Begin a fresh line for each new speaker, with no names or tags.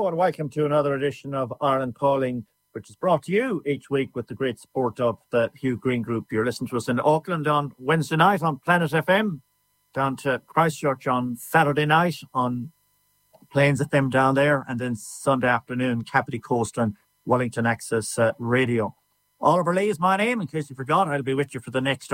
Hello and welcome to another edition of Ireland Calling, which is brought to you each week with the great support of the Hugh Green Group. You're listening to us in Auckland on Wednesday night on Planet FM, down to Christchurch on Saturday night on Plains FM down there, and then Sunday afternoon, Capity Coast and Wellington Access Radio. Oliver Lee is my name. In case you forgot, I'll be with you for the next